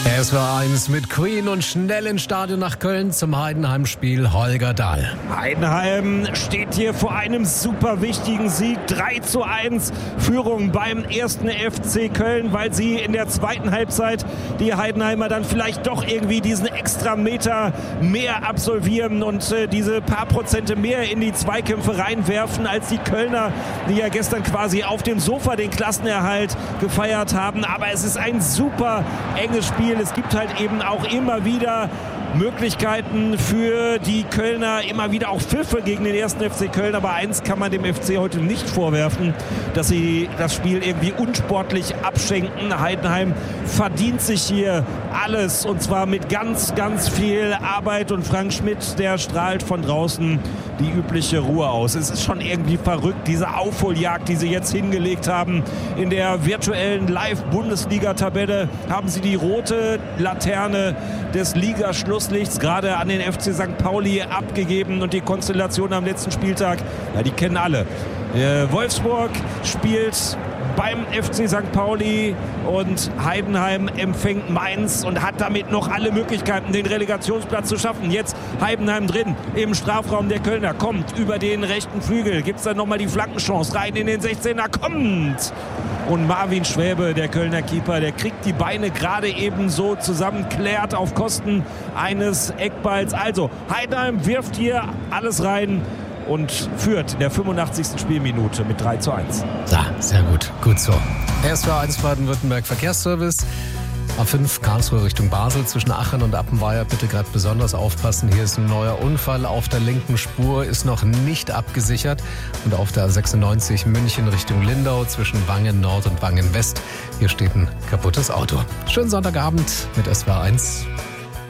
Es war eins mit Queen und schnell ins Stadion nach Köln zum Heidenheim-Spiel Holger Dahl. Heidenheim steht hier vor einem super wichtigen Sieg. 3:1 Führung beim ersten FC Köln, weil sie in der zweiten Halbzeit die Heidenheimer dann vielleicht doch irgendwie diesen extra Meter mehr absolvieren und diese paar Prozente mehr in die Zweikämpfe reinwerfen als die Kölner, die ja gestern quasi auf dem Sofa den Klassenerhalt gefeiert haben. Aber es ist ein super enges Spiel. Es gibt halt eben auch immer wieder Möglichkeiten für die Kölner, immer wieder auch Pfiffe gegen den ersten FC Köln. Aber eins kann man dem FC heute nicht vorwerfen, dass sie das Spiel irgendwie unsportlich abschenken. Heidenheim verdient sich hier alles und zwar mit ganz, ganz viel Arbeit und Frank Schmidt, der strahlt von draußen die übliche Ruhe aus. Es ist schon irgendwie verrückt, diese Aufholjagd, die sie jetzt hingelegt haben. In der virtuellen Live-Bundesliga-Tabelle haben sie die rote Laterne des Ligaschlusslichts gerade an den FC St. Pauli abgegeben und die Konstellation am letzten Spieltag, ja, die kennen alle. Wolfsburg spielt beim FC St. Pauli und Heidenheim empfängt Mainz und hat damit noch alle Möglichkeiten, den Relegationsplatz zu schaffen. Jetzt Heidenheim drin im Strafraum der Kölner, kommt über den rechten Flügel, gibt es dann nochmal die Flankenchance, rein in den 16er, kommt! Und Marvin Schwäbe, der Kölner Keeper, der kriegt die Beine gerade eben so zusammen, klärt auf Kosten eines Eckballs. Also Heidenheim wirft hier alles rein und führt in der 85. Spielminute mit 3:1. Ja, sehr gut. Gut so. SWR1 Baden-Württemberg Verkehrsservice. A5 Karlsruhe Richtung Basel zwischen Aachen und Appenweier. Bitte gerade besonders aufpassen. Hier ist ein neuer Unfall. Auf der linken Spur ist noch nicht abgesichert. Und auf der A96 München Richtung Lindau zwischen Wangen Nord und Wangen West. Hier steht ein kaputtes Auto. Schönen Sonntagabend mit SWR1.